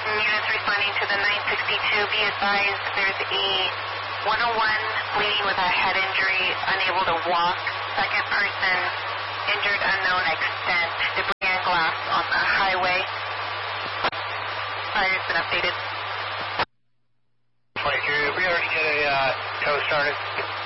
Units responding to the 962, be advised there's a 101 bleeding with a head injury, unable to walk. Second person injured, unknown extent. Debris and glass on the highway. Fire's been updated. 22, we already get a tow started.